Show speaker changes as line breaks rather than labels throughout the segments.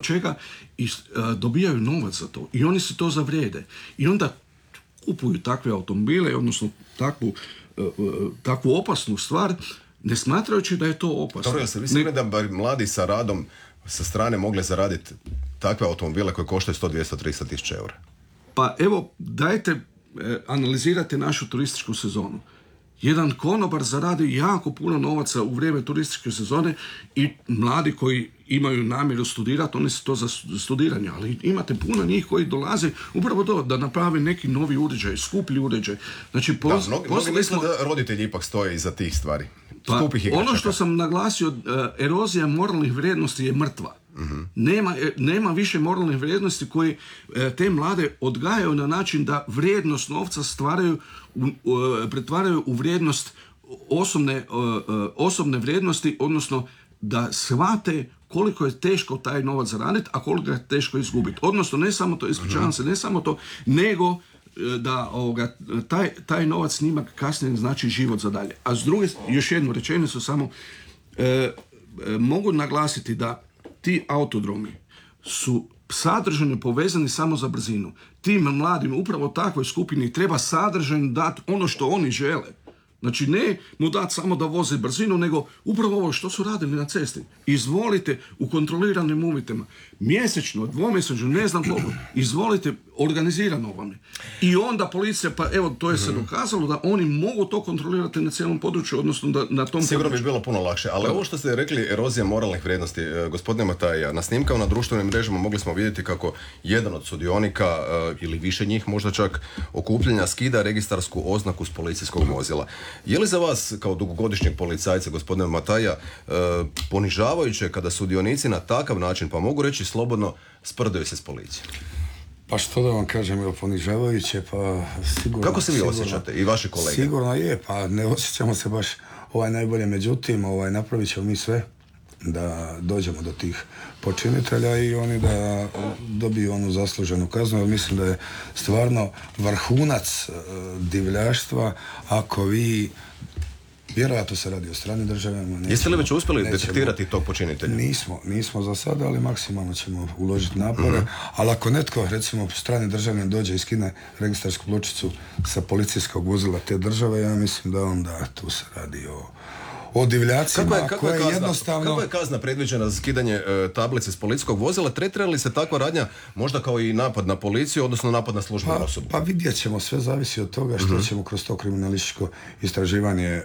čega i dobijaju novac za to i oni se to zavrijede i onda kupuju takve automobile, odnosno takvu opasnu stvar, ne smatrajući da je to opasno.
Dobro, jel se vi sigurni da mladi sa radom sa strane mogle zaraditi takve automobile koje koštaju 100, 200, 300 tisuća eura?
Pa evo, dajte analizirate našu turističku sezonu. Jedan konobar zaradi jako puno novaca u vrijeme turističke sezone i mladi koji imaju namjeru studirati, oni su to za studiranje, ali imate puno njih koji dolaze upravo da naprave neki novi uređaj, skuplji uređaj. Znači,
mnogi misle da roditelji ipak stoje iza tih stvari.
Pa, ono što sam naglasio, erozija moralnih vrijednosti je mrtva. Uh-huh. Nema više moralnih vrijednosti koje te mlade odgajaju na način da vrijednost novca pretvaraju u vrijednost osobne vrijednosti, odnosno da shvate koliko je teško taj novac zaraditi, a koliko je teško izgubiti. Odnosno, ne samo to, ispričavam se, ne samo to, nego da taj novac njima kasnije znači život za dalje. A s druge, još jednu rečenicu samo, mogu naglasiti da ti autodromi su sadržajno povezani samo za brzinu. Tim mladim, upravo takvoj skupini, treba sadržajno dati ono što oni žele. Znači, ne mu dati samo da voze brzinu, nego upravo ovo što su radili na cesti. Izvolite u kontroliranim uvjetima, mjesečno, dvomjesečno, ne znam koliko, izvolite organizirano vam je. I onda policija, pa evo, to je se dokazalo da oni mogu to kontrolirati na cijelom području, odnosno na tom
sigurno bi bilo puno lakše, ali ovo što ste rekli, erozija moralnih vrijednosti, gospodine Mataja, na snimkama na društvenim mrežama mogli smo vidjeti kako jedan od sudionika, ili više njih možda čak, okupljanja skida registarsku oznaku s policijskog vozila. Je li za vas, kao dugogodišnjeg policajca, gospodine Mataja, ponižavajuće kada sudionici na takav način, pa mogu reći slobodno, sprdaju se s policijom?
Pa što da vam kažem, je ponižavajuće, pa sigurno...
Kako se vi osjećate i vaši kolege?
Sigurno je, pa ne osjećamo se baš najbolje, međutim, napravit ćemo mi sve da dođemo do tih počinitelja i oni da dobiju onu zasluženu kaznu, jer mislim da je stvarno vrhunac divljaštva ako vi, vjerojatno se radi o stranim državama.
Jeste li već uspjeli detektirati tog počinitelja?
Nismo za sada, ali maksimalno ćemo uložiti napore. Ali ako netko, recimo, strani državljanin dođe i skine registarsku pločicu sa policijskog vozila te države, ja mislim da onda tu se radi o divljacima koje jednostavno...
Kako je kazna predviđena za skidanje tablice s policijskog vozila? Tretira li se takva radnja možda kao i napad na policiju, odnosno napad na službenu osobu?
Pa vidjet ćemo, sve zavisi od toga što ćemo kroz to kriminalističko istraživanje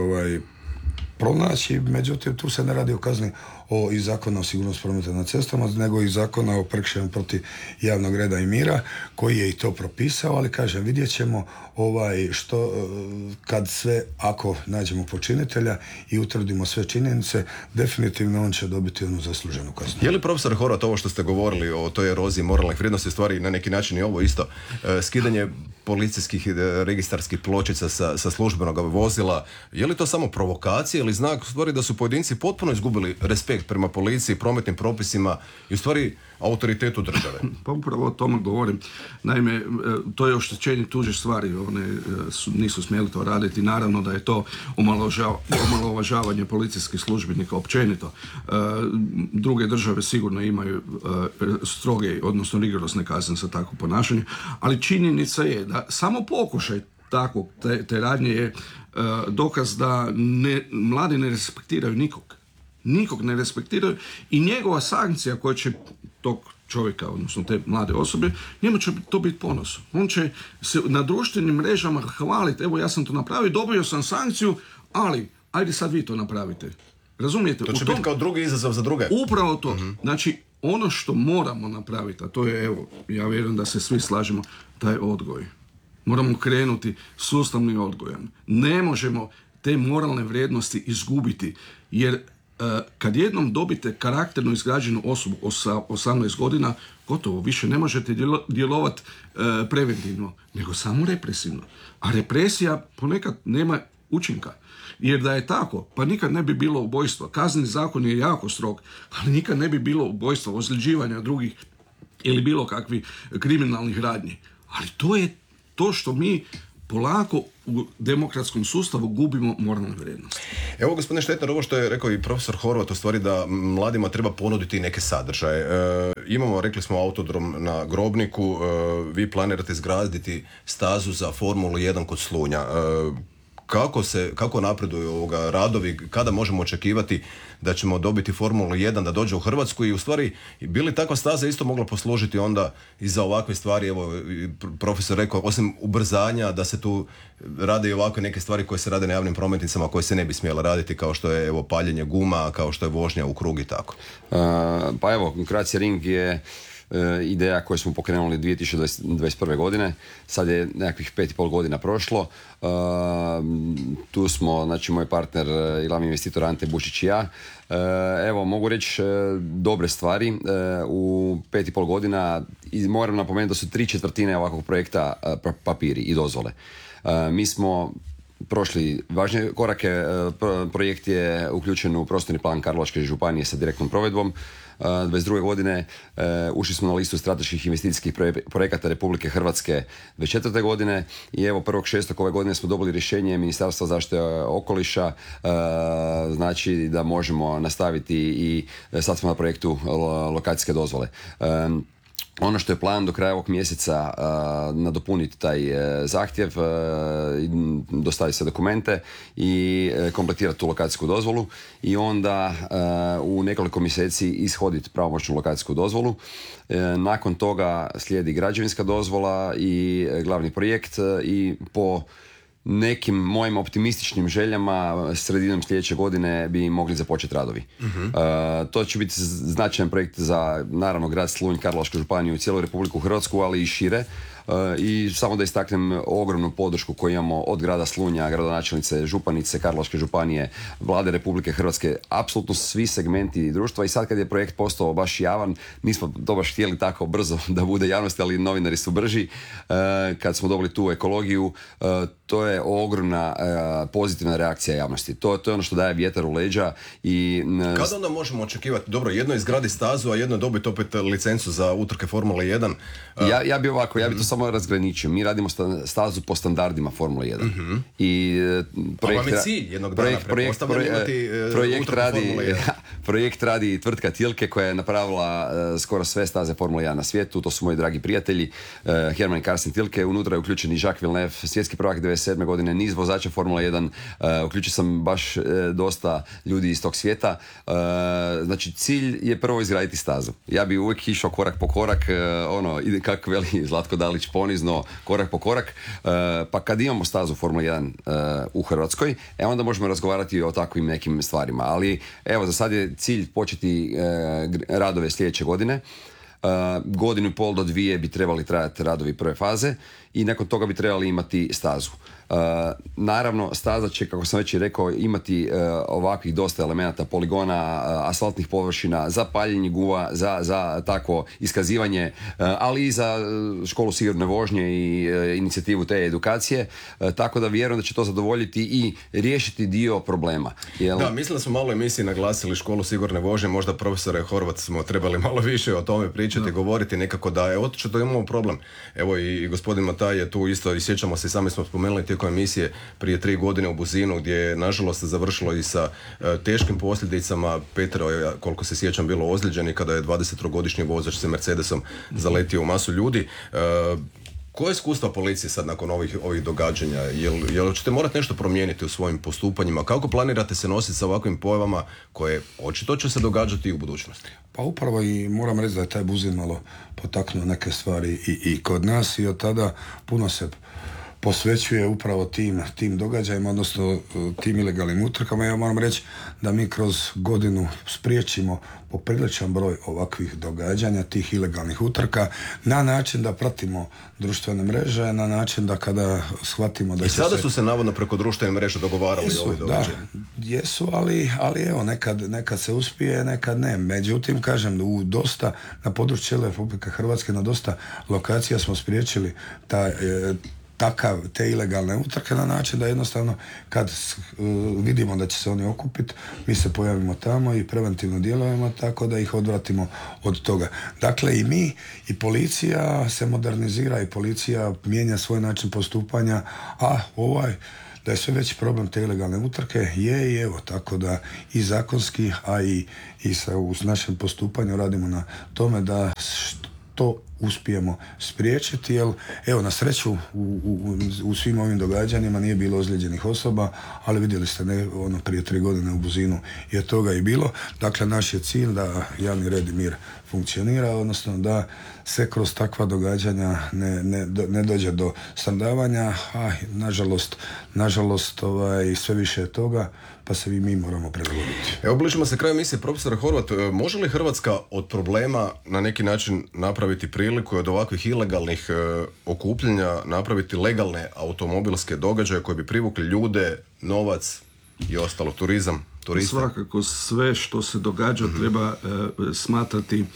pronaći, međutim tu se ne radi o kazni i zakona o sigurnosti prometa na cestama, nego i zakona o prekršaju protiv javnog reda i mira, koji je i to propisao, ali kažem, vidjet ćemo što kad sve, ako nađemo počinitelja i utvrdimo sve činjenice, definitivno on će dobiti onu zasluženu kaznu.
Je li, profesor Horvat, ovo što ste govorili o toj eroziji moralnih vrijednosti, stvari na neki način i ovo isto, skidanje policijskih registarskih pločica sa službenog vozila, je li to samo provokacija ili znak u stvari da su pojedinci potpuno izgubili respekt prema policiji, prometnim propisima i u stvari autoritetu države?
Pa upravo o tome govorim. Naime, to je oštećenje tuđe stvari, one nisu smjeli to raditi. Naravno da je to omalovažavanje policijskih službenika općenito. Druge države sigurno imaju stroge, odnosno rigorosne kazne za takvo ponašanje, ali činjenica je da samo pokušaj takvog te radnje je dokaz da mladi ne respektiraju nikog ne respektiraju i njegova sankcija koja će tog čovjeka, odnosno te mlade osobe, njemu će to biti ponos. On će se na društvenim mrežama hvaliti, evo ja sam to napravio, dobio sam sankciju, ali ajde sad vi to napravite. Razumijete?
To će biti kao drugi izazov za druge.
Upravo to. Znači, ono što moramo napraviti, a to je, evo, ja vjerujem da se svi slažemo, taj odgoj. Moramo krenuti sustavnim odgojem. Ne možemo te moralne vrijednosti izgubiti, jer kad jednom dobite karakterno izgrađenu osobu od 18 godina, gotovo, više ne možete djelovati preventivno, nego samo represivno. A represija ponekad nema učinka. Jer da je tako, pa nikad ne bi bilo ubojstva. Kazneni zakon je jako strog, ali nikad ne bi bilo ubojstva, ozljeđivanja drugih ili bilo kakvih kriminalnih radnji. Ali to je to što mi polako u demokratskom sustavu gubimo moralne vrijednosti.
Evo, gospodine Štetner, ovo što je rekao i profesor Horvat, u stvari da mladima treba ponuditi neke sadržaje. Imamo, rekli smo, autodrom na Grobniku, vi planirate izgraditi stazu za Formulu 1 kod Slunja. Kako napreduju radovi, kada možemo očekivati da ćemo dobiti Formulu 1 da dođe u Hrvatsku i u stvari bi li takva staza isto mogla poslužiti onda i za ovakve stvari, evo profesor rekao, osim ubrzanja da se tu rade i ovakve neke stvari koje se rade na javnim prometnicama koje se ne bi smjele raditi, kao što je paljenje guma, kao što je vožnja u krug i tako.
Pa evo, Croatia Ring je ideja koju smo pokrenuli 2021. godine, sad je nekakvih 5,5 godina prošlo. Tu smo, znači moj partner i glavni investitor Ante Bušić i ja. Evo, mogu reći dobre stvari. U 5,5 godina moram napomenuti da su 3/4 ovakvog projekta papiri i dozvole. Mi smo prošli važne korake. Projekt je uključen u prostorni plan Karlovačke županije sa direktnom provedbom. 22. godine ušli smo na listu strateških investicijskih projekata Republike Hrvatske 24. godine i evo 1.6. ove godine smo dobili rješenje Ministarstva zaštite okoliša, znači da možemo nastaviti i sad smo na projektu lokacijske dozvole. Ono što je plan do kraja ovog mjeseca nadopuniti taj zahtjev, dostaviti sve dokumente i kompletirati tu lokacijsku dozvolu i onda u nekoliko mjeseci ishoditi pravomoćnu lokacijsku dozvolu. Nakon toga slijedi građevinska dozvola i glavni projekt i po nekim mojim optimističnim željama sredinom sljedeće godine bi mogli započeti radovi. To će biti značajan projekt za, naravno, grad Slunj, Karlovačku županiju, cijelu Republiku Hrvatsku, ali i šire. I samo da istaknem ogromnu podršku koju imamo od grada Slunja, gradonačelnice, županice Karlovačke županije, Vlade Republike Hrvatske, apsolutno svi segmenti društva. I sad kad je projekt postao baš javan, nismo to baš htjeli tako brzo da bude javnosti, ali novinari su brži. Kad smo dobili tu ekologiju, to je ogromna pozitivna reakcija javnosti. To je ono što daje vjetar u leđa.
Kada onda možemo očekivati? Dobro, jedno izgradi stazu, a jedno dobiti opet licencu za utrke Formule 1.
Ja bi to samo razgraničio. Mi radimo stazu po standardima Formule 1. I
projekt, vam je cilj jednog dana imati utrku Formule 1.
Projekt radi tvrtka Tilke koja je napravila skoro sve staze Formule 1 na svijetu. To su moji dragi prijatelji Herman i Carsten Tilke. Unutra je uključen i Jacques Villeneuve, svjetski prvak 97. godine, niz vozača Formula 1. Uključio sam baš dosta ljudi iz tog svijeta. Znači, cilj je prvo izgraditi stazu. Ja bi uvijek išao korak po korak, ide kako veli Zlatko Dalić ponizno, korak po korak. Pa kad imamo stazu Formula 1 u Hrvatskoj, onda možemo razgovarati o takvim nekim stvarima. Ali evo, za sad je cilj početi radove sljedeće godine. 1,5 do 2 bi trebali trajati radovi prve faze i nakon toga bi trebali imati stazu. Naravno, staza će, kako sam već i rekao, imati ovakvih dosta elemenata, poligona, asfaltnih površina, za paljenje guva, za takvo iskazivanje, ali i za školu sigurne vožnje i inicijativu te edukacije, tako da vjerujem da će to zadovoljiti i riješiti dio problema.
Da, mislim da smo malo emisiji naglasili školu sigurne vožnje, možda profesore Horvat smo trebali malo više o tome pričati, govoriti nekako da je očito imamo problem. Evo i gospodin Mataj je tu isto, i sjećamo se, sami smo spomenuli tijekom emisije prije 3 godine u Buzinu, gdje je nažalost završilo i sa teškim posljedicama. Petro je, koliko se sjećam, bilo ozlijeđen i kada je 23-godišnji vozač sa Mercedesom zaletio u masu ljudi. Koje je iskustva policije sad nakon ovih događanja? Jel ćete morati nešto promijeniti u svojim postupanjima? Kako planirate se nositi sa ovakvim pojavama koje očito će se događati i u budućnosti?
Pa upravo i moram reći da je taj Buzin malo potaknuo neke stvari i kod nas i od tada puno se posvećuje upravo tim događajima, odnosno tim ilegalnim utrkama. Ja moram reći da mi kroz godinu spriječimo popriličan broj ovakvih događanja, tih ilegalnih utrka, na način da pratimo društvene mreže, na način da kada shvatimo da
će se... I sada su se navodno preko društvene mreže dogovarali ovi događaji.
Da, jesu, ali evo, nekad se uspije, nekad ne. Međutim, kažem, na području cijele Republike Hrvatske, na dosta lokacija smo spriječili te ilegalne utrke na način da jednostavno kad vidimo da će se oni okupiti, mi se pojavimo tamo i preventivno djelujemo tako da ih odvratimo od toga. Dakle, i mi i policija se modernizira i policija mijenja svoj način postupanja, a da je sve veći problem te ilegalne utrke je i evo, tako da i zakonski, a i u našem postupanju radimo na tome da to uspijemo spriječiti, jer evo, na sreću u svim ovim događanjima nije bilo ozlijeđenih osoba, ali vidjeli ste prije 3 godine u Buzinu je toga i bilo. Dakle, naš je cilj da javni red i mir funkcionira, odnosno da se kroz takva događanja ne dođe do stradavanja, a nažalost sve više je toga, pa se i mi moramo prilagoditi.
Evo, bližimo se kraju emisije, profesor Horvat. Može li Hrvatska od problema na neki način napraviti priliku i od ovakvih ilegalnih okupljanja napraviti legalne automobilske događaje koji bi privukli ljude, novac i ostalo, turizam? Turiste?
Svakako sve što se događa treba smatrati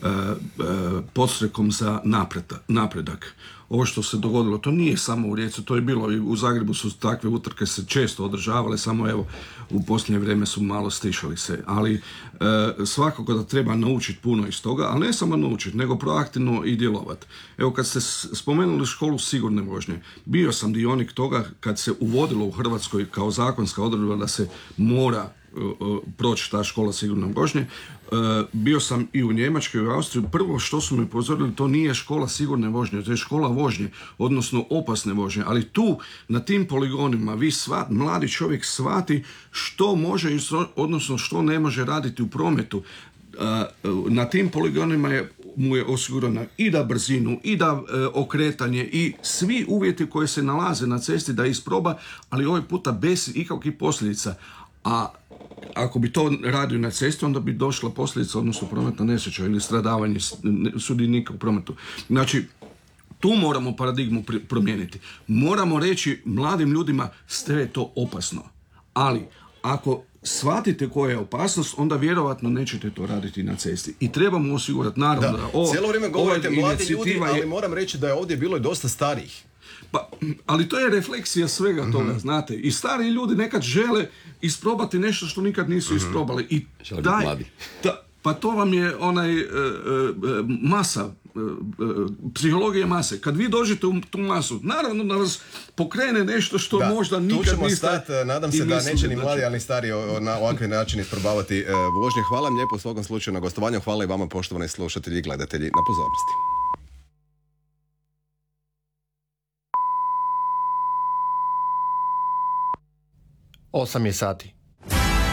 podstrekom za napredak. Ovo što se dogodilo, to nije samo u Rijeci, to je bilo i u Zagrebu, su takve utrke se često održavale, samo evo u posljednje vrijeme su malo stišali se, ali svakako da treba naučiti puno iz toga, ali ne samo naučiti, nego proaktivno i djelovati. Evo, kad ste spomenuli školu sigurne vožnje, bio sam dionik toga kad se uvodilo u Hrvatskoj kao zakonska odredba da se mora proći ta škola sigurne vožnje. Bio sam i u Njemačkoj i u Austriji. Prvo što su mi upozorili, to nije škola sigurne vožnje, to je škola vožnje, odnosno opasne vožnje. Ali tu, na tim poligonima, mladi čovjek shvati što može, odnosno što ne može raditi u prometu. Na tim poligonima mu je osigurana i da brzinu, i da okretanje, i svi uvjeti koji se nalaze na cesti da isproba, ali ovaj puta bez ikakvih posljedica. A ako bi to radio na cesti, onda bi došla posljedica, odnosno prometna nesreća ili stradavanje sudionika u prometu. Znači, tu moramo paradigmu promijeniti. Moramo reći mladim ljudima, sve je to opasno. Ali, ako shvatite koja je opasnost, onda vjerovatno nećete to raditi na cesti. I trebamo osigurati, naravno, da
cijelo vrijeme govorite mladi ljudi, ali moram reći da je ovdje bilo i dosta starijih.
Ali to je refleksija svega toga, znate. I stari ljudi nekad žele isprobati nešto što nikad nisu isprobali. I pa to vam je masa, psihologija mase. Kad vi dođete u tu masu, naravno da vas pokrene nešto što možda nikad niste... Tu ćemo stati,
nadam se da neće ni mladi, ali ni stari na ovakve način isprobavati vožnje. Hvala vam lijepo u svakom slučaju na gostovanju. Hvala i vama, poštovani slušatelji i gledatelji, na pozornosti.
8 je sati.